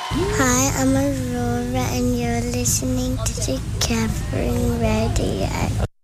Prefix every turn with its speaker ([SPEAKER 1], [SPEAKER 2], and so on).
[SPEAKER 1] Hi, I'm Aurora, and you're listening to the Catherine Radio.